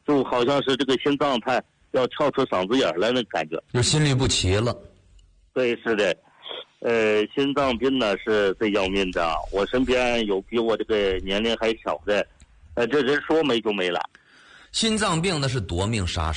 就好像是这个心脏它要跳出嗓子眼了那感觉， 就心律不齐了。 对，是的。心脏病呢是最要命的，我身边有比我这个年龄还小的，这人说没就没了。 心脏病呢是夺命杀手。